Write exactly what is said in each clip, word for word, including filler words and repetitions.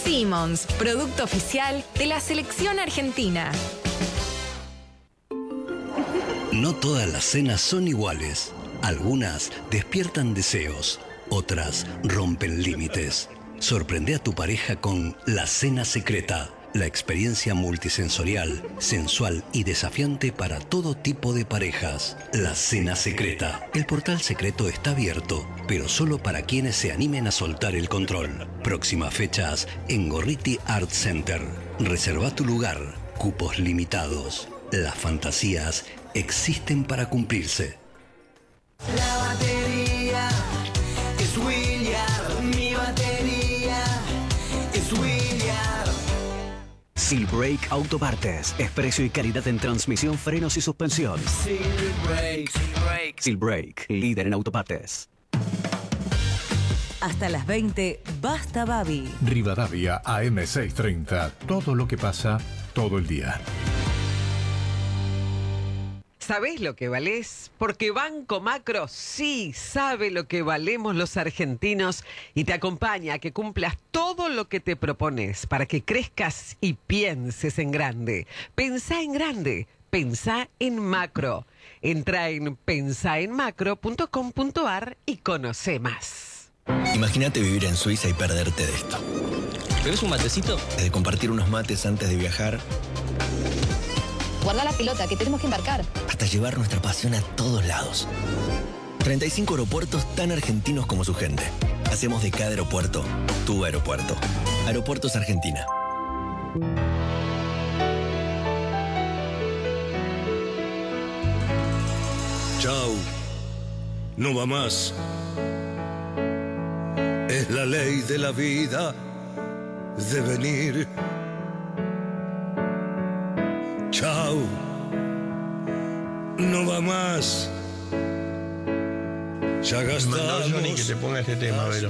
Simmons, producto oficial de la selección argentina. No todas las cenas son iguales. Algunas despiertan deseos, otras rompen límites. Sorprende a tu pareja con La Cena Secreta, la experiencia multisensorial, sensual y desafiante para todo tipo de parejas. La Cena Secreta. El portal secreto está abierto, pero solo para quienes se animen a soltar el control. Próximas fechas en Gorriti Art Center. Reserva tu lugar. Cupos limitados. Las fantasías existen para cumplirse. La batería es William, mi batería es William. Silbrake Autopartes. Es precio y calidad en transmisión, frenos y suspensión. Silbrake, Silbrake. Silbrake, líder en autopartes. Hasta las veinte, Basta Babi. Rivadavia A M seiscientos treinta. Todo lo que pasa, todo el día. ¿Sabés lo que valés? Porque Banco Macro sí sabe lo que valemos los argentinos y te acompaña a que cumplas todo lo que te propones para que crezcas y pienses en grande. Pensá en grande, pensá en macro. Entra en pensaenmacro punto com punto ar y conoce más. Imagínate vivir en Suiza y perderte de esto. ¿Querés un matecito? De compartir unos mates antes de viajar. Guarda la pelota, que tenemos que embarcar. Hasta llevar nuestra pasión a todos lados. treinta y cinco aeropuertos tan argentinos como su gente. Hacemos de cada aeropuerto tu aeropuerto. Aeropuertos Argentina. Chau. No va más. Es la ley de la vida de venir. Chau, no va más. Ya gastamos. No, ni que te ponga este tema, Vero.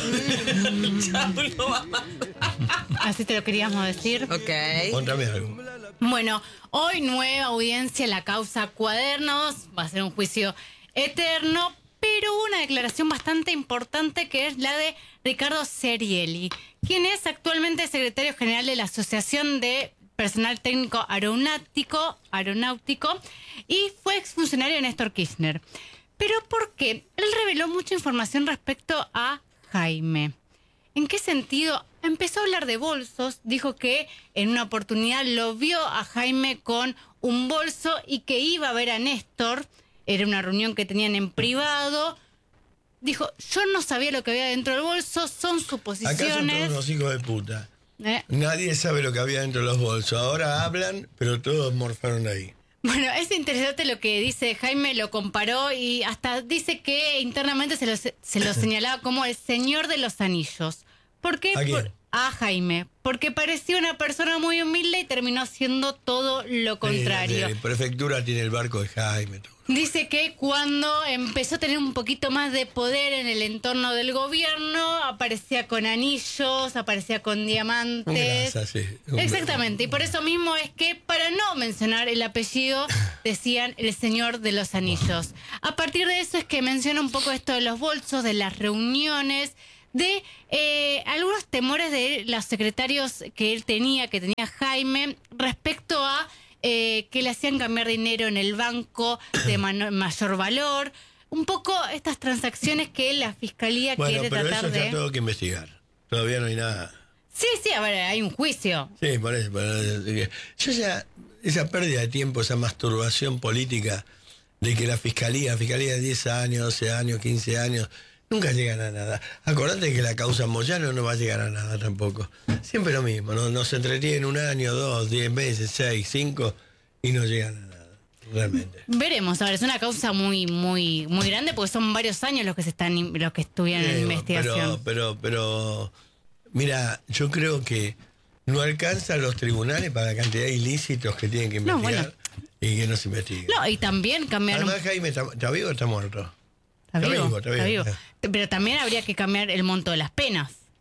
Chau, no va más. Así te lo queríamos decir. Ok. Contame algo. Bueno, hoy nueva audiencia en la causa Cuadernos. Va a ser un juicio eterno, pero hubo una declaración bastante importante que es la de Ricardo Serielli, quien es actualmente secretario general de la Asociación de Personal Técnico Aeronáutico, aeronáutico y fue exfuncionario de Néstor Kirchner. ¿Pero por qué? Él reveló mucha información respecto a Jaime. ¿En qué sentido? Empezó a hablar de bolsos, dijo que en una oportunidad lo vio a Jaime con un bolso y que iba a ver a Néstor, era una reunión que tenían en privado. Dijo, yo no sabía lo que había dentro del bolso, son suposiciones. Acá son todos unos hijos de puta. Eh. Nadie sabe lo que había dentro de los bolsos. Ahora hablan, pero todos morfaron ahí. Bueno, es interesante lo que dice Jaime, lo comparó y hasta dice que internamente se lo, se lo señalaba como el señor de los anillos. ¿Por qué? ¿A quién? Por, a Jaime. Porque parecía una persona muy humilde y terminó haciendo todo lo contrario. Sí, la prefectura tiene el barco de Jaime. Todo. Dice que cuando empezó a tener un poquito más de poder en el entorno del gobierno, aparecía con anillos, aparecía con diamantes. Grasa, sí. Exactamente, y por eso mismo es que para no mencionar el apellido decían el señor de los anillos. A partir de eso es que menciona un poco esto de los bolsos, de las reuniones, de eh, algunos temores de los secretarios que él tenía, que tenía Jaime, respecto a Eh, que le hacían cambiar dinero en el banco de man- mayor valor. Un poco estas transacciones que la fiscalía bueno, quiere pero tratar eso de... está todo que investigar. Todavía no hay nada. Sí, sí, a ver, hay un juicio. Sí, por eso. Por eso. Yo ya, esa pérdida de tiempo, esa masturbación política de que la fiscalía, la fiscalía de diez años, doce años, quince años, nunca llegan a nada. Acordate que la causa Moyano no va a llegar a nada tampoco. Siempre lo mismo, ¿no? Nos entretienen un año, dos, diez meses, seis, cinco y no llegan a nada, realmente. Veremos, a ver, es una causa muy, muy, muy grande porque son varios años los que se están, los que estuvieron en Eh, investigación. Pero, pero, pero, mira, yo creo que no alcanzan los tribunales para la cantidad de ilícitos que tienen que No, investigar bueno. y que no se investiguen. No, y también cambiaron... Además, Jaime, ¿está, está vivo o está muerto? Está vivo, está vivo. está vivo. Pero también habría que cambiar el monto de las penas.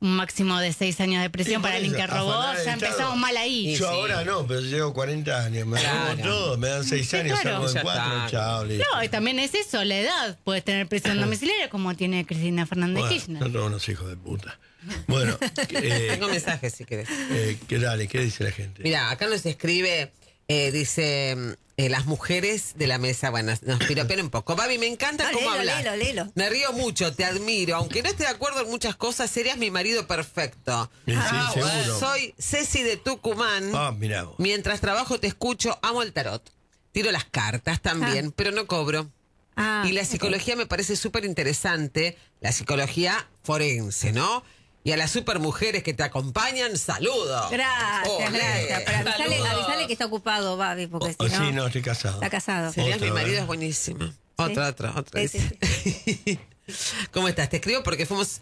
un máximo de seis años de prisión Sí, para por alguien eso, que robó. afanar el Ya Estado. empezamos mal ahí. Yo ahora no, pero llevo cuarenta años. Me Claro. robo todo, me dan seis Sí, años, claro. salgo Ya en cuatro, está. chao, listo. No, y también es eso, la edad. Puedes tener prisión domiciliaria como tiene Cristina Fernández Bueno, Kirchner. son todos unos hijos de puta. Bueno, eh, Tengo mensajes si querés. eh, que dale, ¿qué dice la gente? Mira, acá nos escribe, eh, dice, eh, las mujeres de la mesa, bueno, nos piropean un poco. Babi, me encanta No, cómo léelo, hablas. léelo, léelo. Me río mucho, te admiro. Aunque no esté de acuerdo en muchas cosas, serías mi marido perfecto. Sí, sí, Ah, seguro. Soy Ceci de Tucumán. Ah, mirá vos. Mientras trabajo te escucho, amo el tarot. Tiro las cartas también, pero no cobro. Ah, Y la ok. psicología me parece súper interesante, la psicología forense, ¿no? Y a las supermujeres que te acompañan, saludo. Gracias, Olé. gracias. Pero avisale, Saludos. avisale que está ocupado, Babi, porque Oh, si no... sí, no, estoy casado. Está casado. Serías mi Otra, marido, ¿eh? es buenísimo. Otra, otra, otra. Sí, sí, dice. ¿Cómo estás? Te escribo porque fuimos,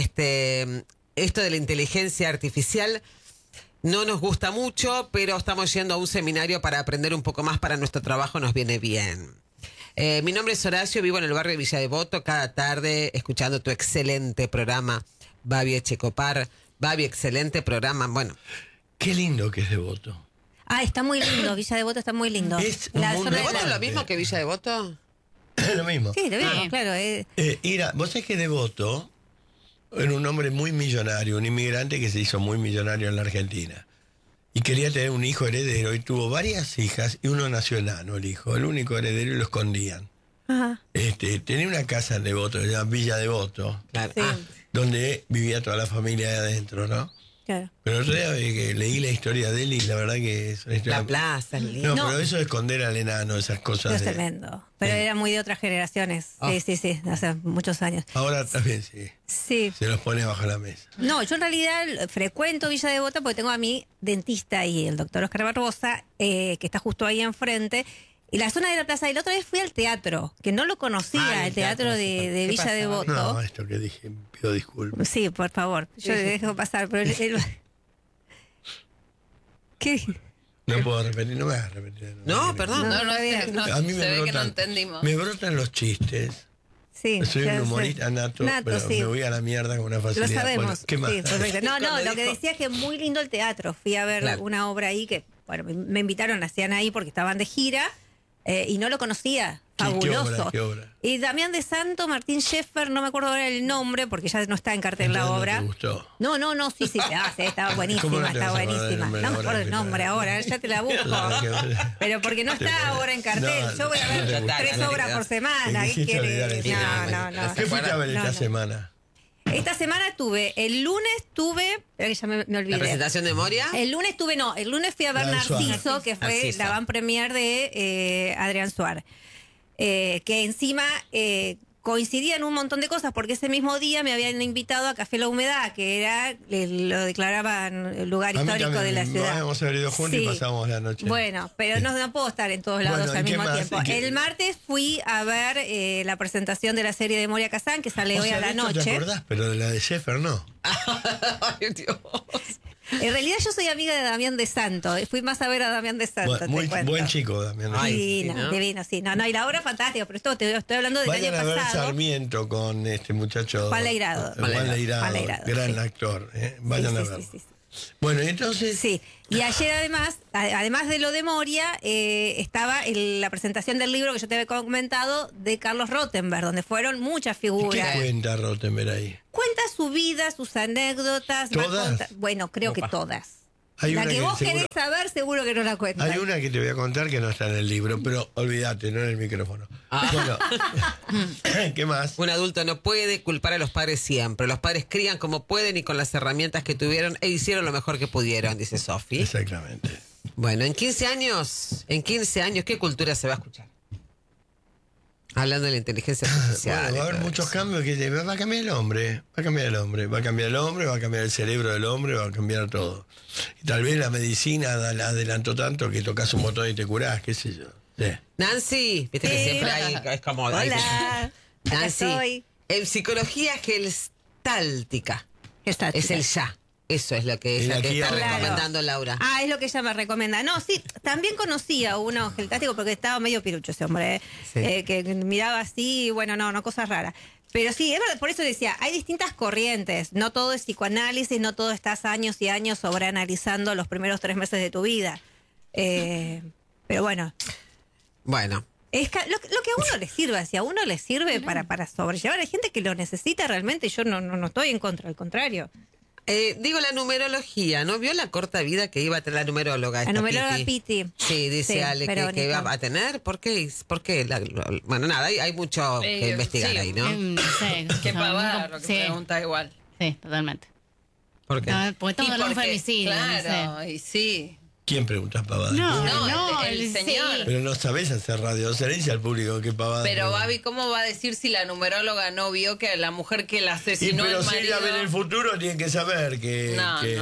este, esto de la inteligencia artificial no nos gusta mucho, pero estamos yendo a un seminario para aprender un poco más para nuestro trabajo, nos viene bien. Eh, mi nombre es Horacio, vivo en el barrio de Villa Devoto, cada tarde escuchando tu excelente programa, Babi Echecopar. Babi, excelente programa. Bueno, Qué lindo que es Devoto. Ah, está muy lindo. Villa Devoto está muy lindo. Es un La mundo zona de ¿Devoto la- es lo mismo que Villa Devoto? Lo mismo. Sí, lo mismo, Ah. claro. eh. Eh, Ira, vos sabés que Devoto era un hombre muy millonario, un inmigrante que se hizo muy millonario en la Argentina. Y quería tener un hijo heredero y tuvo varias hijas y uno nació enano, el hijo, el único heredero, y lo escondían. Ajá. Este, tenía una casa en Devoto, se llama Villa Devoto, Claro. Sí. Ah, donde vivía toda la familia ahí adentro, ¿no? Claro. Pero el otro día eh, que leí la historia de él y la verdad que es una historia... la plaza, el lindo. No, No. pero eso de esconder al enano, esas cosas Es de... tremendo. Pero Sí. era muy de otras generaciones. Ah. Sí, sí, sí. Hace muchos años. Ahora también sí, Sí. se los pone abajo la mesa. No, yo en realidad frecuento Villa Devoto porque tengo a mi dentista y el doctor Oscar Barbosa, eh, que está justo ahí enfrente. Y la zona de la plaza. Y la otra vez fui al teatro, que no lo conocía, Ah, el el teatro, teatro, de, sí. de ¿Qué Villa pasaba? Devoto. No, esto que dije, pido disculpas. Sí, por favor. Yo le dejo pasar. Pero el- el- ¿Qué? No puedo repetir, no me hagas repetir. No, perdón. No, no, no, A mí me se ve que no brotan, entendimos. me brotan los chistes. Sí. Soy ya un sé. humorista nato, Nato, pero sí. me voy a la mierda con una Lo facilidad. sabemos. Bueno, ¿qué más? Sí, perfecto. No, no, Cuando lo que dijo- decía es que es muy lindo el teatro. Fui a ver Claro. una obra ahí que, bueno, me- me invitaron, la hacían ahí porque estaban de gira eh, y no lo conocía. ¿Qué- qué Fabuloso. obra, qué obra? Y Damián de Santo, Martín Sheffer, no me acuerdo ahora el nombre porque ya no está en cartel la Entonces, ¿no obra. te gustó? No, no, no, sí, sí, ah, sí, estaba ¿Cómo buenísima, no te está vas a acordar del buenísima. nombre No me ahora acuerdo el que nombre te- ahora, ya te la busco. Claro que- Pero porque no Te está puedo- ahora en cartel. No, Yo voy a no te ver gusta. tres Dale, obras dale. por semana. Te ¿Qué quisiste olvidar quieres? el No, tema. no, no. ¿Qué fuiste a ver No, esta no. semana? Esta semana tuve, el lunes tuve, espera que ya me, me ¿La olvidé. presentación de Moria? El lunes tuve, no, el lunes fui a ver La de Suárez. Narciso, que fue Narciso. la van premier de eh, Adrián Suárez. Eh, que encima eh, coincidían un montón de cosas, porque ese mismo día me habían invitado a Café La Humedad, que era, eh, lo declaraban el lugar A mí histórico también, de la ciudad. Vamos a haber ido juntos Sí. y pasamos la noche. Bueno, pero no, no puedo estar en todos lados Bueno, ¿y al qué mismo más? tiempo. ¿Y qué? El martes fui a ver eh, la presentación de la serie de Moria Kazan, que sale O hoy sea, a la de esto noche. ¿Te acordás? Pero de la de Sheffer no. Ay, Dios. En realidad yo soy amiga de Damián de Santo. Fui más a ver a Damián de Santo. Bu- te muy cuento. buen chico también. ¿no? Ay, Sí, sí, no, ¿no? divino, sí. No, no, y la obra fantástica, pero esto te estoy hablando del Vayan año a ver pasado. Sarmiento con este muchacho. Juan Leirado. Juan Leirado, Juan Leirado, gran sí. actor. ¿eh? Vayan Sí, a sí, verlo. sí, sí, sí. Bueno, y entonces. Sí, y ayer además, a- además de lo de Moria, eh, estaba el- la presentación del libro que yo te había comentado de Carlos Rottenberg, donde fueron muchas ¿Y ¿Qué figuras. cuenta Rottenberg ahí? Cuenta su vida, sus anécdotas. va a ¿Todas? contar- bueno, creo que Opa. todas. Hay la una que, que vos seguro- querés saber, seguro que no la cuenta. Hay una que te voy a contar que no está en el libro, pero olvídate, no en el micrófono. Bueno, ¿qué más? Un adulto no puede culpar a los padres siempre. Los padres crían como pueden y con las herramientas que tuvieron e hicieron lo mejor que pudieron, dice Sofi. Exactamente. Bueno, en quince años, en quince años, ¿qué cultura se va a escuchar? Hablando de la inteligencia artificial. Bueno, va a y haber todo muchos eso. cambios que va a cambiar el hombre, va a cambiar el hombre, va a cambiar el hombre, va a cambiar el cerebro del hombre, va a cambiar todo. Y tal vez la medicina ad- adelantó tanto que tocas un botón y te curás, qué sé yo. Sí. Nancy, viste que Sí. siempre hay, es como... hay- Hola, acá Nancy, estoy. en psicología gestáltica Gestáltica. es el ya. Eso es lo que, Y es lo aquí que está ahora. recomendando Laura. Ah, es lo que ella me recomienda. No, sí, también conocía uno geltástico porque estaba medio pirucho ese hombre, ¿eh? Sí. Eh, que miraba así, bueno, no, no, cosas raras. Pero sí, es verdad, por eso decía, hay distintas corrientes. No todo es psicoanálisis, no todo estás años y años sobreanalizando los primeros tres meses de tu vida. Eh, pero bueno. Bueno. Es ca- lo, lo que a uno le sirve, si a uno le sirve para, para sobrellevar, hay gente que lo necesita realmente y yo no, no, no estoy en contra, al contrario. Eh, digo, la numerología, ¿no vio la corta vida que iba a tener la numeróloga? La esta numeróloga Piti? Piti. Sí, dice Sí, Ale que, Verónica. que iba a tener. ¿Por qué? ¿Por qué? La- la- bueno, nada, hay, hay mucho que Eh, investigar sí, ahí, ¿no? Mm, no sé, Qué o sea, pavada no- lo que sí. pregunta igual. Sí, totalmente. ¿Por qué? No, porque estamos Y hablando de un porque, femicidio, no claro, sé. y sí. ¿Quién pregunta pavada? No, No, no, el- el el- señor. sí. Pero no sabés hacer radio, se le dice al público qué pavada. Pero pregunta. Babi, ¿cómo va a decir si la numeróloga no vio que la mujer que la Y asesinó pero el si ella marido... ve en el futuro, tiene que saber que. No, que- no.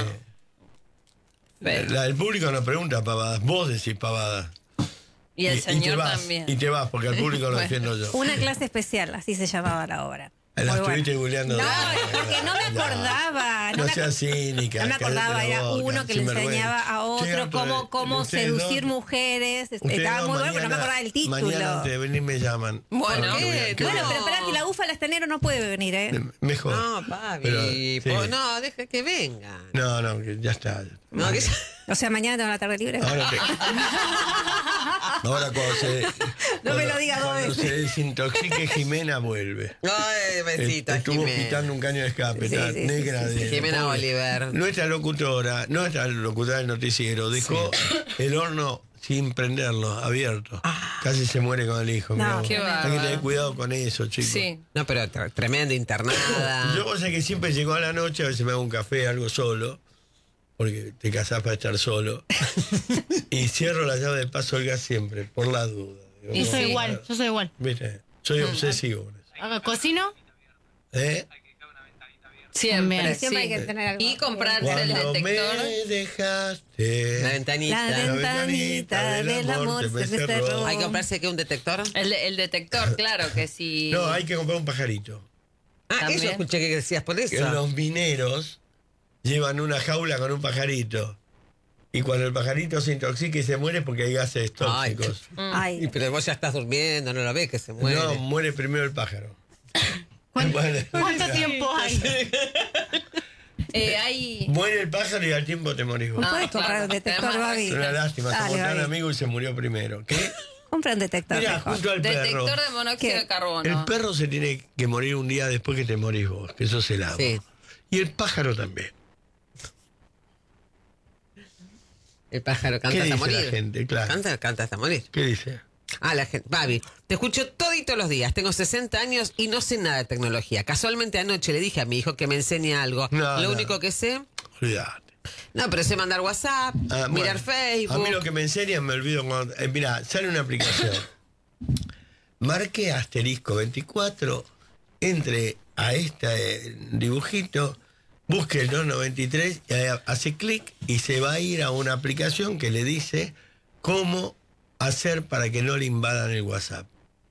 Pero- La- el público no pregunta pavadas, vos decís pavadas. Y el y te señor vas, también. Y te vas, porque al público lo Bueno. defiendo yo. Una clase especial, así se llamaba la obra. La Muy estuviste buena. googleando. No, de- porque no me acordaba. No me seas acor- cínica. No me acordaba, cállate la era boca, uno que le sinvergüenza. enseñaba a otro Llegan cómo, todos- cómo ustedes seducir dos- mujeres. ustedes Estaba dos muy bueno, pero no me mañana- acordaba del título. Mañana antes de venir me llaman. Bueno, Para que ¿qué? vean, qué Bueno, bien. pero espera que la ufa lastanero no puede venir, ¿eh? Mejor. No, Babi, Pero, sí. po- no, deja que venga. No, no, que ya está. No, que- O sea, mañana tengo la tarde libre. Ahora, te- ahora cuando se. No me cuando- lo digas dos Cuando veces. se desintoxique, Jimena vuelve. Ay, besito, Estuvo Jimena. pitando un caño de escape. Sí, está sí, negra sí, sí, de- Jimena pobre. Oliver. Nuestra locutora, nuestra locutora del noticiero, dejó el horno sin prenderlo, abierto. Casi se muere con el hijo. No, mirá vos. qué Hay que bárbaro. tener cuidado con eso, chicos. Sí. No, pero tre- tremenda internada. Yo sé que siempre llego a la noche, a veces me hago un café, algo solo, porque te casás para estar solo. Y cierro la llave de paso del gas siempre, por la duda. Digo, Yo soy Sí. igual, yo soy igual. ¿Viste? Soy obsesivo. con eso. Ah, ¿Cocino? ¿Eh? Siempre, También. sí. Siempre hay que tener algo. Y comprarse el Cuando me detector. dejaste. La ventanita. La ventanita del amor se me cerró. ¿Hay que comprarse que un detector? El, el detector, claro, que si... No, hay que comprar un pajarito. Ah, También. eso escuché que decías por Que eso. los mineros llevan una jaula con un pajarito. Y cuando el pajarito se intoxica y se muere es porque hay gases Ay, tóxicos. Ay. Y pero vos ya estás durmiendo, no lo ves que se muere. No, muere primero el pájaro. ¿Cuánto, Bueno, cuánto tiempo hay? Eh, hay... muere el pájaro y al tiempo te morís vos. ¿No Ah, puedes comprar claro, un detector, además, Babi? Es una lástima, Dale, somos tan Babi. amigos y se murió primero. ¿Qué? Compra un detector Mira, mejor. junto al perro. Detector de monóxido ¿Qué? de carbono. El perro se tiene que morir un día después que te morís vos, que sos el amo. Sí. Y el pájaro también. El pájaro canta ¿Qué hasta dice morir. la gente? Claro. Canta, canta hasta morir. ¿Qué dice? Ah, la gente. Babi, te escucho todito los días. Tengo sesenta años y no sé nada de tecnología. Casualmente anoche le dije a mi hijo que me enseñe algo. No, Lo no. único que sé. Olvídate. No, pero sé mandar WhatsApp, Ah, mirar bueno, Facebook. A mí lo que me enseñan me olvido cuando. Eh, mira, sale una aplicación. Marque asterisco veinticuatro, entre a este dibujito, busque el doscientos noventa y tres y ahí hace clic y se va a ir a una aplicación que le dice cómo hacer para que no le invadan el WhatsApp.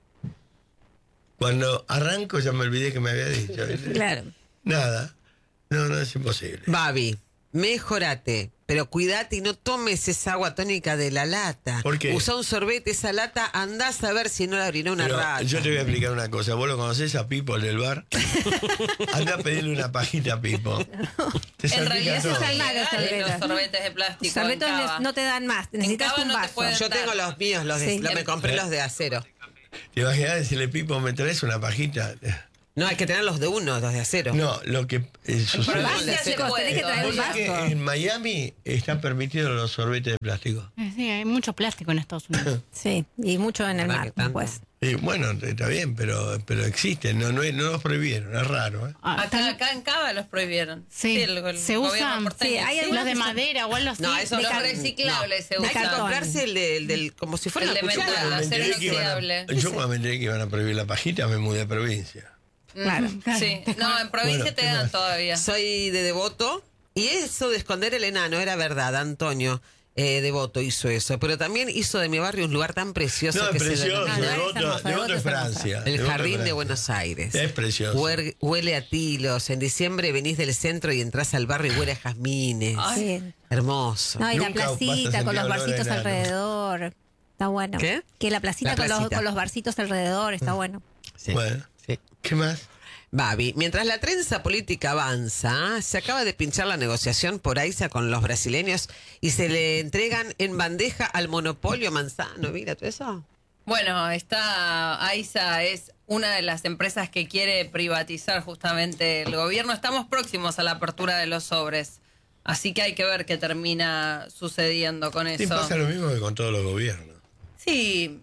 Cuando arranco ya me olvidé que me había dicho. ¿viste? Claro. Nada. No, no es imposible. Babi, mejorate, pero cuídate y no tomes esa agua tónica de la lata. ¿Por qué? Usa un sorbete, esa lata, andás a ver si no la orinó una Pero rata. yo te voy a explicar una cosa. ¿Vos lo conocés a Pipo, el del bar? Anda a pedirle una pajita a Pipo. Te En salpica realidad todo. eso es Salvar ilegal, los eh, los sorbetes. sorbetes de plástico. Sorbetos en les- Cava. no te dan más, necesitas Cava un no te vaso. pueden Yo tengo los míos, los de, Sí. lo- me compré los de acero. ¿Te imaginas decirle, Pipo, me traes una pajita? No, hay que tener los de uno, los de acero. No, lo que eh, sucede. provincia se Chicos, puede, tenés que traer un ¿Vos sabés vaso. que en Miami están permitidos los sorbetes de plástico? Eh, Sí, hay mucho plástico en Estados Unidos. Sí, y mucho en el ¿Verdad mar que tanto? después. Y bueno, está bien, pero, pero existen, no, no, no los prohibieron, es raro. ¿eh? Ah, Acá, acá en Cava los prohibieron. Sí, el, el se gobierno usan porteño. sí, hay los de que son- madera o algo así. No, eso Los no- reciclables se no, Hay usan. que comprarse el, de- el del, como si fuera El una de metal, cuchara. la Me enteré acero que iban a- inoxidable. yo cuando me enteré que iban a prohibir la pajita me mudé a provincia. Claro. Sí, no, en provincia Bueno, te ¿qué dan más? todavía. Soy de Devoto y eso de esconder el enano era verdad. Antonio eh, Devoto hizo eso, pero también hizo de mi barrio un lugar tan precioso No, que es se precioso, denomina No, no, es Devoto, hermoso, Devoto Devoto es es hermoso. Francia. el Devoto es Jardín de Francia. Buenos Aires. Es precioso. Huer- huele a tilos. En diciembre venís del centro y entras al barrio y huele a jazmines. Sí. Hermoso. No, y la Nunca vas a placita sentir con los olor a barcitos enano. alrededor. Está bueno. ¿Qué? Que la placita, La con, los, placita. con los barcitos alrededor está bueno. Sí. Bueno, Sí. ¿qué más? Babi, mientras la trenza política avanza, se acaba de pinchar la negociación por AISA con los brasileños y se le entregan en bandeja al monopolio Manzano. ¿Mira todo eso? Bueno, está AISA es una de las empresas que quiere privatizar justamente el gobierno. Estamos próximos a la apertura de los sobres, así que hay que ver qué termina sucediendo con eso. Sí, pasa lo mismo que con todos los gobiernos. Sí.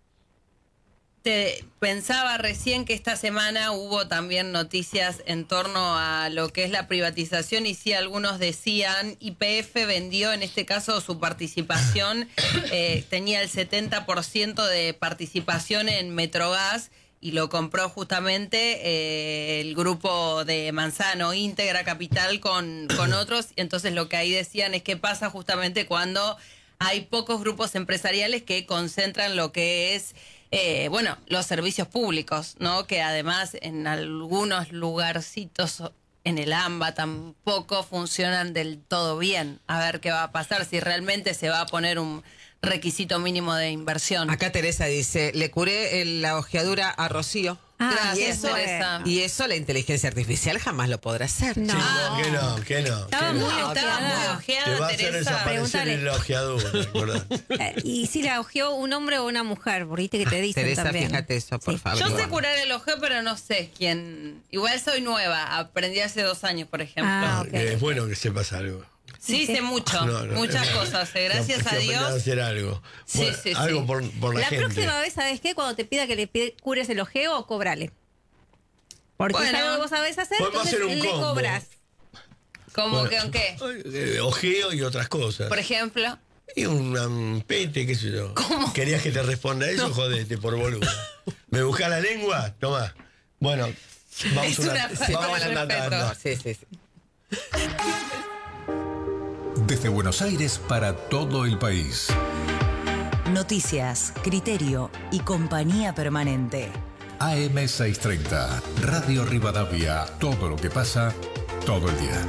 Te pensaba recién que esta semana hubo también noticias en torno a lo que es la privatización y sí algunos decían Y P F vendió en este caso su participación, eh, tenía el setenta por ciento de participación en Metrogas y lo compró justamente eh, el grupo de Manzano, Íntegra Capital con, con otros. Entonces lo que ahí decían es que pasa justamente cuando hay pocos grupos empresariales que concentran lo que es Eh, bueno, los servicios públicos, ¿no? Que además en algunos lugarcitos en el AMBA tampoco funcionan del todo bien. A ver qué va a pasar, si realmente se va a poner un requisito mínimo de inversión. Acá Teresa dice, le curé el- la ojeadura a Rocío. Ah, y, bien, eso, Teresa. y eso la inteligencia artificial jamás lo podrá hacer. No, que no, que no. Estaba que muy no. Estaba muy ojeada. ojeada, Te va a hacer Teresa. desaparecer Pregúntale. el ojeador, ¿recordás? Eh, y si la ojeó un hombre o una mujer, porque viste que te dicen Teresa, también. fíjate eso, por favor. Yo sé curar el ojeo, pero no sé quién. Igual soy nueva, aprendí hace dos años, por ejemplo. Ah, ok. Es bueno que sepas algo. Sí, sé mucho, No, no, muchas no. cosas. eh, Gracias Que a aprendas Dios. a hacer algo. Sí, Bueno, sí, algo sí. por, por la, La gente. próxima vez, ¿sabes qué? Cuando te pida que le pide- cures el ojeo, cobrale. Porque Bueno. es algo que vos sabés hacer, Podemos entonces hacer un le combo. cobras. ¿Cómo Bueno. que con qué? Eh, ojeo y otras cosas. Por ejemplo. Y un, um, pete, qué sé yo. ¿Querías que te responda eso? Jodete, por boludo. ¿Me buscás la lengua? Tomá. Bueno, vamos Es a una, una falta vamos de a una respeto. tanda. Sí, sí, sí. Desde Buenos Aires para todo el país. Noticias, criterio y compañía permanente. A M seiscientos treinta, Radio Rivadavia. Todo lo que pasa, todo el día.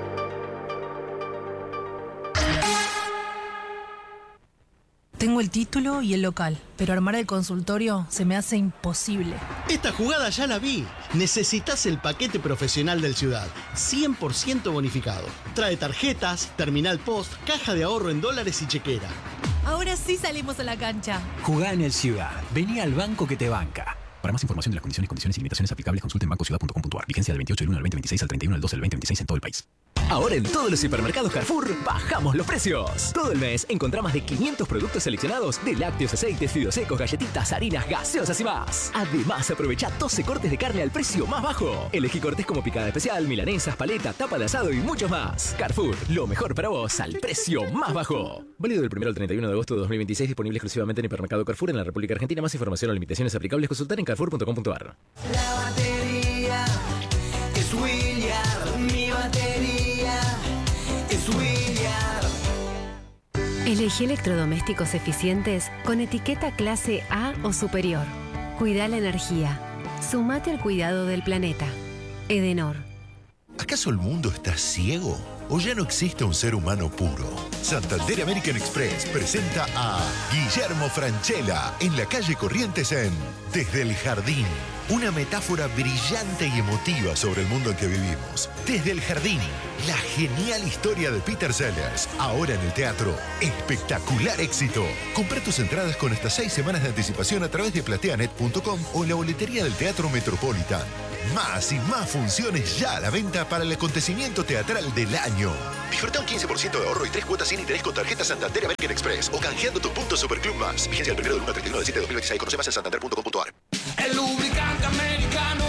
Tengo el título y el local, pero armar el consultorio se me hace imposible. Esta jugada ya la vi. Necesitas el paquete profesional del Ciudad, cien por ciento bonificado. Trae tarjetas, terminal post, caja de ahorro en dólares y chequera. Ahora sí salimos a la cancha. Jugá en el Ciudad. Vení al banco que te banca. Para más información de las condiciones, condiciones y limitaciones aplicables, consulte en banco ciudad punto com punto a r. Vigencia del veintiocho del uno al veinte veintiséis al treinta y uno del doce del veinte veintiséis en todo el país. Ahora en todos los supermercados Carrefour bajamos los precios. Todo el mes encontrá más de quinientos productos seleccionados de lácteos, aceites, fideos secos, galletitas, harinas, gaseosas y más. Además, aprovecha doce cortes de carne al precio más bajo. Elegí cortes como picada especial, milanesas, paleta, tapa de asado y muchos más. Carrefour, lo mejor para vos al precio más bajo. Válido del primero al treinta y uno de agosto de dos mil veintiséis, disponible exclusivamente en hipermercado Carrefour en la República Argentina. Más información o limitaciones aplicables consultar en carrefour punto com punto a r. La batería es William, mi batería es William. Elegí electrodomésticos eficientes con etiqueta clase A o superior. Cuida la energía. Sumate al cuidado del planeta. Edenor. ¿Acaso el mundo está ciego? ¿O ya no existe un ser humano puro? Santander American Express presenta a Guillermo Francella en la calle Corrientes en Desde el Jardín. Una metáfora brillante y emotiva sobre el mundo en que vivimos. Desde el Jardín, la genial historia de Peter Sellers. Ahora en el teatro. Espectacular éxito. Compra tus entradas con hasta seis semanas de anticipación a través de plateanet punto com o en la boletería del Teatro Metropolitan. Más y más funciones ya a la venta para el acontecimiento teatral del año. Disfruta un quince por ciento de ahorro y tres cuotas sin interés con tarjeta Santander American Express o canjeando tus puntos Superclub Más. Vigencia del primero del uno al treinta y uno de septiembre de dos mil veintiséis. Conoce más en santander punto com punto a r. El lubricante americano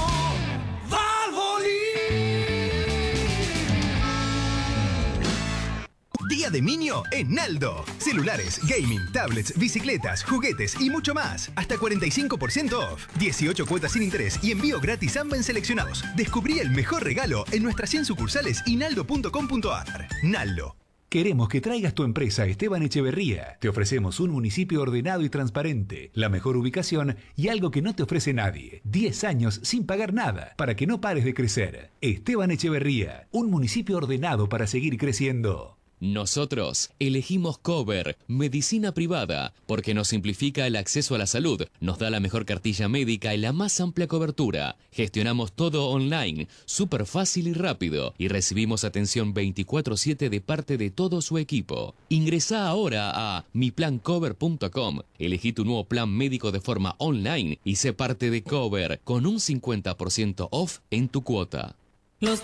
Día de Minio en Naldo. Celulares, gaming, tablets, bicicletas, juguetes y mucho más. Hasta cuarenta y cinco por ciento off. dieciocho cuotas sin interés y envío gratis a en seleccionados. Descubrí el mejor regalo en nuestras cien sucursales y naldo punto com punto a r. Naldo. Queremos que traigas tu empresa a Esteban Echeverría. Te ofrecemos un municipio ordenado y transparente, la mejor ubicación y algo que no te ofrece nadie. diez años sin pagar nada, para que no pares de crecer. Esteban Echeverría, un municipio ordenado para seguir creciendo. Nosotros elegimos Cover, medicina privada, porque nos simplifica el acceso a la salud, nos da la mejor cartilla médica y la más amplia cobertura. Gestionamos todo online, súper fácil y rápido, y recibimos atención veinticuatro siete de parte de todo su equipo. Ingresá ahora a mi plan cover punto com, elegí tu nuevo plan médico de forma online y sé parte de Cover con un cincuenta por ciento off en tu cuota.